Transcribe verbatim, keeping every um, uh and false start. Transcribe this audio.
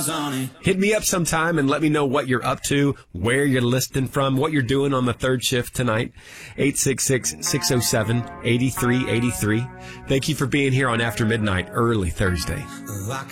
Hit me up sometime and let me know what you're up to, where you're listening from, what you're doing on the third shift tonight. eight six six, six oh seven, eight three eight three. Thank you for being here on After Midnight, early Thursday.